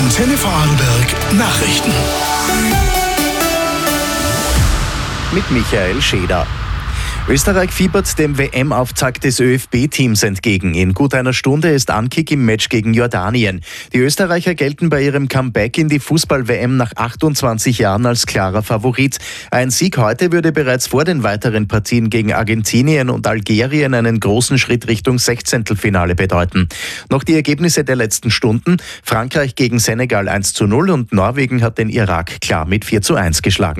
Antenne Vorarlberg Nachrichten. Mit Michael Scheder. Österreich fiebert dem WM-Auftakt des ÖFB-Teams entgegen. In gut einer Stunde ist Ankick im Match gegen Jordanien. Die Österreicher gelten bei ihrem Comeback in die Fußball-WM nach 28 Jahren als klarer Favorit. Ein Sieg heute würde bereits vor den weiteren Partien gegen Argentinien und Algerien einen großen Schritt Richtung Sechzehntelfinale bedeuten. Noch die Ergebnisse der letzten Stunden: Frankreich gegen Senegal 1:0 und Norwegen hat den Irak klar mit 4:1 geschlagen.